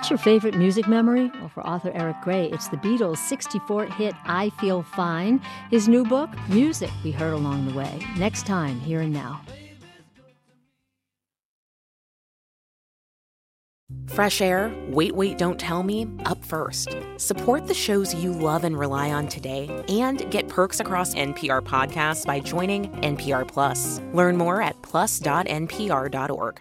What's your favorite music memory? Well, for author Eric Gray, it's the Beatles' 64 hit I Feel Fine. His new book, Music We Heard Along the Way. Next time, Here and Now. Fresh air, wait, don't tell me, up first. Support the shows you love and rely on today and get perks across NPR podcasts by joining NPR Plus. Learn more at plus.npr.org.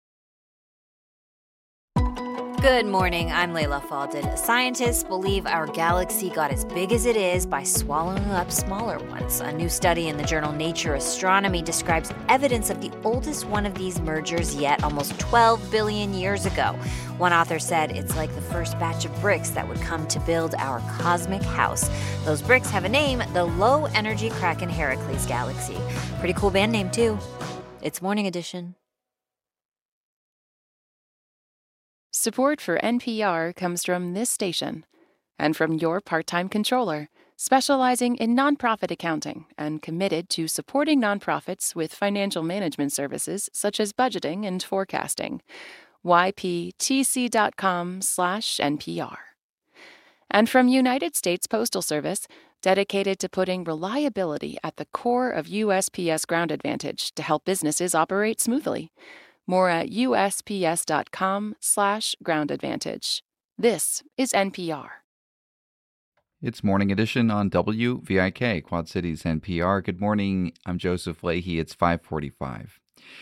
Good morning, I'm Layla Faldin. Scientists believe our galaxy got as big as it is by swallowing up smaller ones. A new study in the journal Nature Astronomy describes evidence of the oldest one of these mergers yet, almost 12 billion years ago. One author said it's like the first batch of bricks that would come to build our cosmic house. Those bricks have a name, the Low Energy Kraken Heracles Galaxy. Pretty cool band name, too. It's Morning Edition. Support for NPR comes from this station and from your part-time controller, specializing in nonprofit accounting and committed to supporting nonprofits with financial management services such as budgeting and forecasting. yptc.com/NPR. And from United States Postal Service, dedicated to putting reliability at the core of USPS Ground Advantage to help businesses operate smoothly. More at USPS.com/Ground Advantage. This is NPR. It's Morning Edition on WVIK, Quad Cities NPR. Good morning. I'm Joseph Leahy. It's 5:45.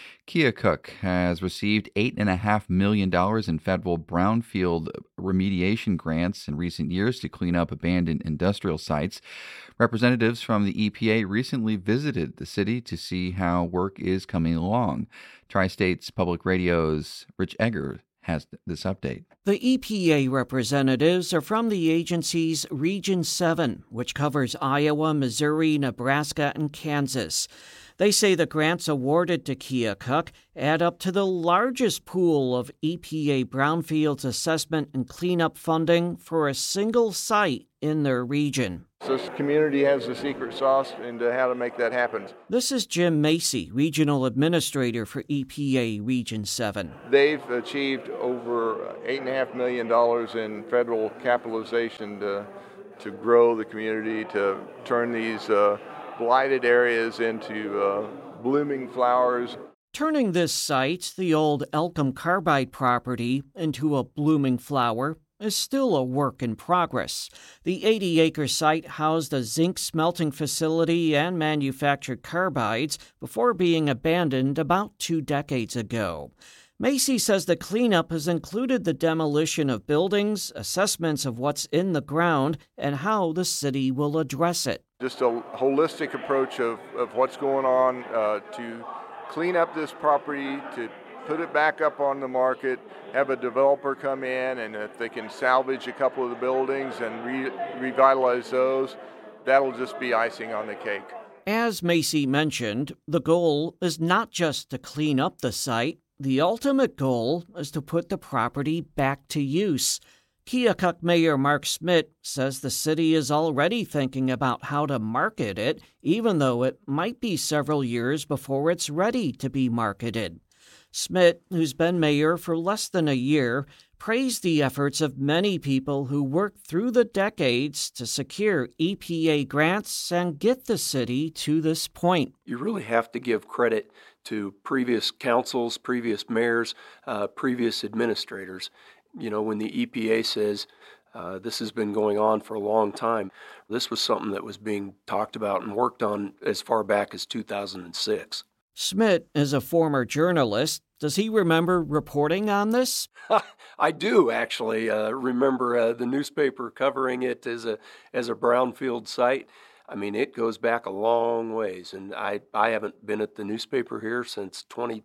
Keokuk has received $8.5 million in federal brownfield remediation grants in recent years to clean up abandoned industrial sites. Representatives from the EPA recently visited the city to see how work is coming along. Tri-States Public Radio's Rich Egger has this update. The EPA representatives are from the agency's Region 7, which covers Iowa, Missouri, Nebraska, and Kansas. They say the grants awarded to Keokuk add up to the largest pool of EPA brownfields assessment and cleanup funding for a single site in their region. This community has the secret sauce into how to make that happen. This is Jim Macy, Regional Administrator for EPA Region 7. They've achieved over $8.5 million in federal capitalization to grow the community, to turn these blighted areas into blooming flowers. Turning this site, the old Elkham Carbide property, into a blooming flower is still a work in progress. The 80-acre site housed a zinc smelting facility and manufactured carbides before being abandoned about 2 decades ago. Macy says the cleanup has included the demolition of buildings, assessments of what's in the ground, and how the city will address it. Just a holistic approach of what's going on to clean up this property, to put it back up on the market, have a developer come in, and if they can salvage a couple of the buildings and revitalize those, that'll just be icing on the cake. As Macy mentioned, the goal is not just to clean up the site. The ultimate goal is to put the property back to use. Keokuk Mayor Mark Schmidt says the city is already thinking about how to market it, even though it might be several years before it's ready to be marketed. Schmidt, who's been mayor for less than a year, praised the efforts of many people who worked through the decades to secure EPA grants and get the city to this point. You really have to give credit to previous councils, previous mayors, previous administrators. You know, when the EPA says this has been going on for a long time, this was something that was being talked about and worked on as far back as 2006. Schmidt is a former journalist. Does he remember reporting on this? I do, actually. Remember the newspaper covering it as a brownfield site. I mean, it goes back a long ways, and I haven't been at the newspaper here since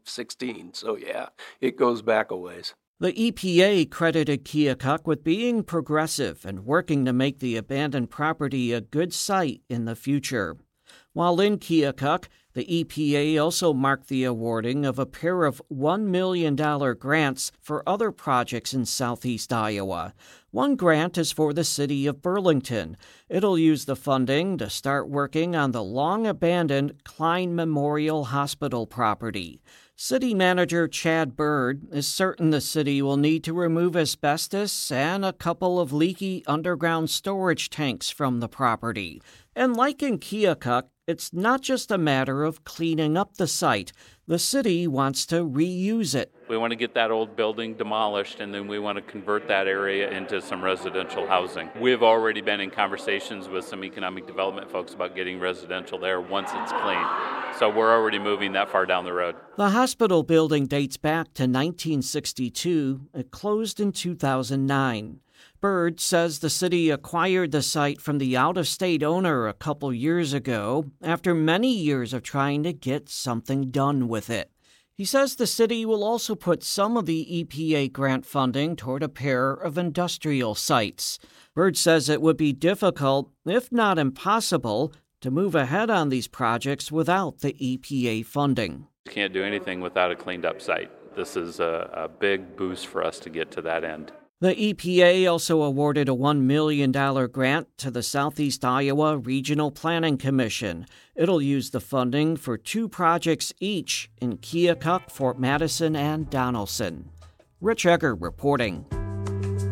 2016, so yeah, it goes back a ways. The EPA credited Keokuk with being progressive and working to make the abandoned property a good site in the future. While in Keokuk, the EPA also marked the awarding of a pair of $1 million grants for other projects in southeast Iowa. One grant is for the city of Burlington. It'll use the funding to start working on the long-abandoned Klein Memorial Hospital property. City Manager Chad Bird is certain the city will need to remove asbestos and a couple of leaky underground storage tanks from the property. And like in Keokuk, it's not just a matter of cleaning up the site. The city wants to reuse it. We want to get that old building demolished, and then we want to convert that area into some residential housing. We've already been in conversations with some economic development folks about getting residential there once it's clean. So we're already moving that far down the road. The hospital building dates back to 1962. It closed in 2009. Bird says the city acquired the site from the out-of-state owner a couple years ago after many years of trying to get something done with it. He says the city will also put some of the EPA grant funding toward a pair of industrial sites. Bird says it would be difficult, if not impossible, to move ahead on these projects without the EPA funding. You can't do anything without a cleaned up site. This is a big boost for us to get to that end. The EPA also awarded a $1 million grant to the Southeast Iowa Regional Planning Commission. It'll use the funding for 2 projects each in Keokuk, Fort Madison, and Donelson. Rich Egger reporting.